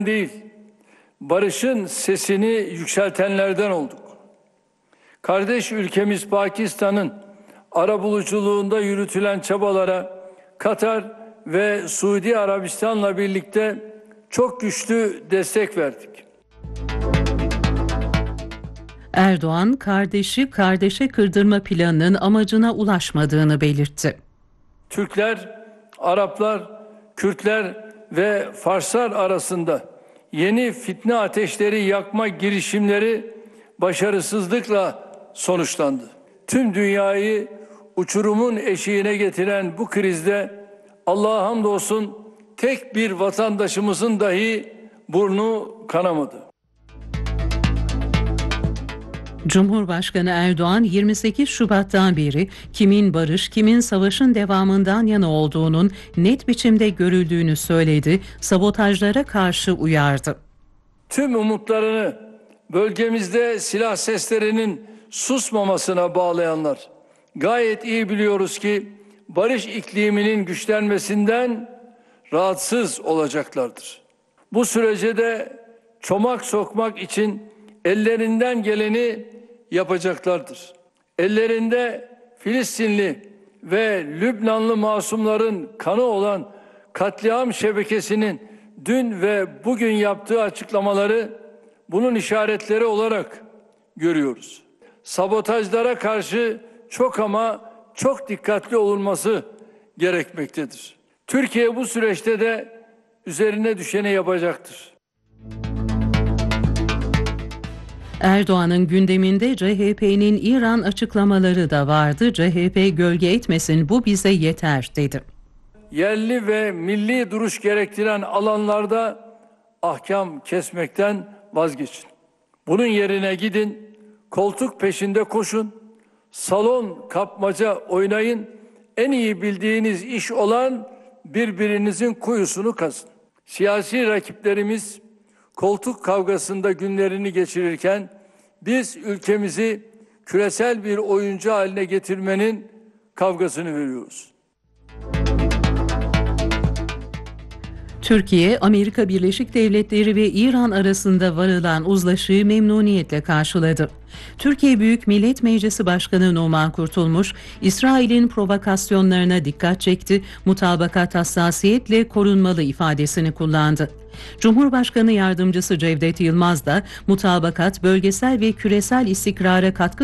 değil, barışın sesini yükseltenlerden olduk. Kardeş ülkemiz Pakistan'ın arabuluculuğunda yürütülen çabalara Katar ve Suudi Arabistan'la birlikte çok güçlü destek verdik. Erdoğan, kardeşi kardeşe kırdırma planının amacına ulaşmadığını belirtti. Türkler, Araplar, Kürtler ve Farslar arasında yeni fitne ateşleri yakma girişimleri başarısızlıkla sonuçlandı. Tüm dünyayı uçurumun eşiğine getiren bu krizde Allah'a hamdolsun tek bir vatandaşımızın dahi burnu kanamadı. Cumhurbaşkanı Erdoğan 28 Şubat'tan beri kimin barış, kimin savaşın devamından yana olduğunun net biçimde görüldüğünü söyledi, sabotajlara karşı uyardı. Tüm umutlarını bölgemizde silah seslerinin susmamasına bağlayanlar gayet iyi biliyoruz ki barış ikliminin güçlenmesinden rahatsız olacaklardır. Bu sürece de çomak sokmak için ellerinden geleni yapacaklardır. Ellerinde Filistinli ve Lübnanlı masumların kanı olan katliam şebekesinin dün ve bugün yaptığı açıklamaları bunun işaretleri olarak görüyoruz. Sabotajlara karşı çok ama çok dikkatli olunması gerekmektedir. Türkiye bu süreçte de üzerine düşeni yapacaktır. Erdoğan'ın gündeminde CHP'nin İran açıklamaları da vardı. CHP gölge etmesin, bu bize yeter dedi. Yerli ve milli duruş gerektiren alanlarda ahkam kesmekten vazgeçin. Bunun yerine gidin, koltuk peşinde koşun, salon kapmaca oynayın, en iyi bildiğiniz iş olan birbirinizin kuyusunu kazın. Siyasi rakiplerimiz koltuk kavgasında günlerini geçirirken biz ülkemizi küresel bir oyuncu haline getirmenin kavgasını veriyoruz. Türkiye, Amerika Birleşik Devletleri ve İran arasında varılan uzlaşıyı memnuniyetle karşıladı. Türkiye Büyük Millet Meclisi Başkanı Numan Kurtulmuş, İsrail'in provokasyonlarına dikkat çekti, mutabakat hassasiyetle korunmalı ifadesini kullandı. Cumhurbaşkanı Yardımcısı Cevdet Yılmaz da mutabakat bölgesel ve küresel istikrara katkı